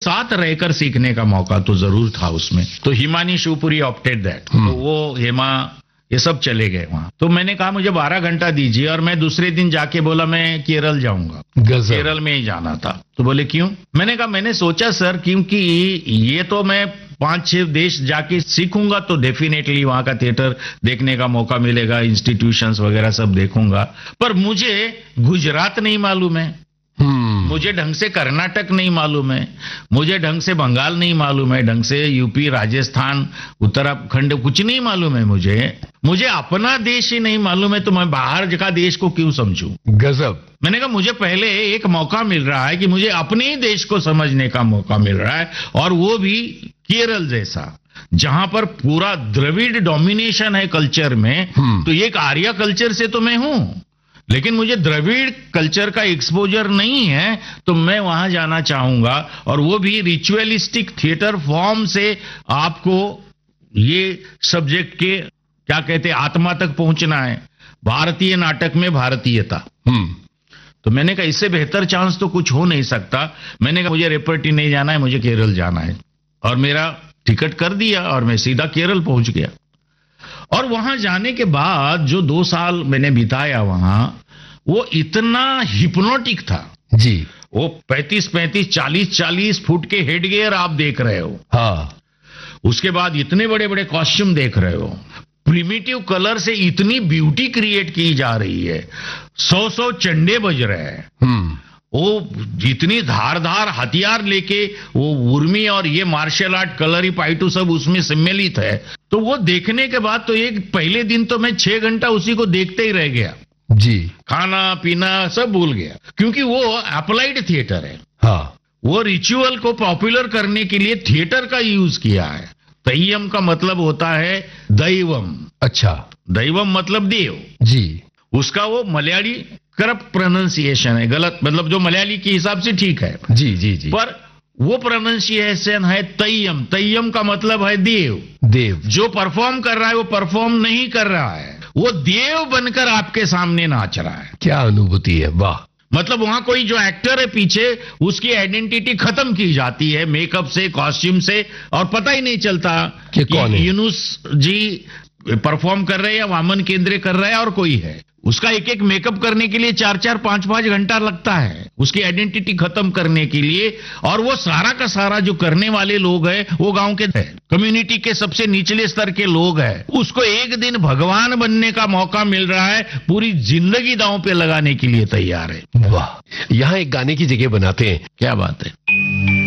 साथ रहकर सीखने का मौका तो जरूर था उसमें। तो हिमानी शिवपुरी ऑप्टेड दैट, तो वो हेमा ये सब चले गए वहां। तो मैंने कहा मुझे 12 घंटा दीजिए, और मैं दूसरे दिन जाके बोला मैं केरल जाऊंगा, केरल में ही जाना था। तो बोले क्यों? मैंने कहा मैंने सोचा सर क्योंकि ये तो मैं 5-6 देश जाके सीखूंगा तो डेफिनेटली वहां का थिएटर देखने का मौका मिलेगा, इंस्टीट्यूशंस वगैरह सब देखूंगा, पर मुझे गुजरात नहीं मालूम है, मुझे ढंग से कर्नाटक नहीं मालूम है, मुझे ढंग से बंगाल नहीं मालूम है, ढंग से यूपी, राजस्थान, उत्तराखंड कुछ नहीं मालूम है मुझे अपना देश ही नहीं मालूम है, तो मैं बाहर का देश को क्यों समझूं? गजब। मैंने कहा मुझे पहले एक मौका मिल रहा है कि मुझे अपने ही देश को समझने का मौका मिल रहा है, और वो भी केरल जैसा जहां पर पूरा द्रविड़ डोमिनेशन है कल्चर में। तो एक आर्य कल्चर से तो मैं हूं, लेकिन मुझे द्रविड़ कल्चर का एक्सपोजर नहीं है, तो मैं वहां जाना चाहूंगा, और वो भी रिचुअलिस्टिक थिएटर फॉर्म से आपको ये सब्जेक्ट के क्या कहते आत्मा तक पहुंचना है, भारतीय नाटक में भारतीयता। तो मैंने कहा इससे बेहतर चांस तो कुछ हो नहीं सकता। मैंने कहा मुझे रेपर्टी नहीं जाना है, मुझे केरल जाना है, और मेरा टिकट कर दिया और मैं सीधा केरल पहुंच गया। और वहां जाने के बाद जो 2 साल मैंने बिताया वहां, वो इतना हिप्नोटिक था जी। वो 35-35, 40-40 फुट के हेड गियर आप देख रहे हो, हाँ। उसके बाद इतने बड़े बड़े कॉस्ट्यूम देख रहे हो, प्रिमिटिव कलर से इतनी ब्यूटी क्रिएट की जा रही है, 100 चंडे बज रहे हैं, वो जितनी धारदार हथियार लेके वो उर्मी और ये मार्शल आर्ट कलरी पाइटू सब उसमें सम्मिलित है। तो वो देखने के बाद तो एक पहले दिन तो मैं 6 घंटा उसी को देखते ही रह गया जी। खाना पीना सब भूल गया, क्योंकि वो अप्लाइड थिएटर है। हाँ। वो रिचुअल को पॉपुलर करने के लिए थिएटर का यूज किया है। तय्यम का मतलब होता है दैवम। अच्छा। दैवम मतलब देव जी। उसका वो मलयाली करप्ट प्रोनाउंसिएशन है, गलत मतलब जो मलयाली के हिसाब से ठीक है जी जी जी, पर वो प्रोनाउंसिएशन है तय्यम। तय्यम का मतलब है देव। देव जो परफॉर्म कर रहा है वो परफॉर्म नहीं कर रहा है, वो देव बनकर आपके सामने नाच रहा है। क्या अनुभूति है, वाह। मतलब वहां कोई जो एक्टर है पीछे, उसकी आइडेंटिटी खत्म की जाती है मेकअप से, कॉस्ट्यूम से, और पता ही नहीं चलता कि कौन है। यूनुस जी परफॉर्म कर रहे हैं या वामन केंद्रे कर रहा है और कोई है। उसका एक एक मेकअप करने के लिए 4-4, 5-5 घंटा लगता है उसकी आइडेंटिटी खत्म करने के लिए। और वो सारा का सारा जो करने वाले लोग हैं वो गांव के कम्युनिटी के सबसे निचले स्तर के लोग हैं। उसको एक दिन भगवान बनने का मौका मिल रहा है, पूरी जिंदगी दांव पे लगाने के लिए तैयार है। वाह। यहाँ एक गाने की जगह बनाते हैं। क्या बात है।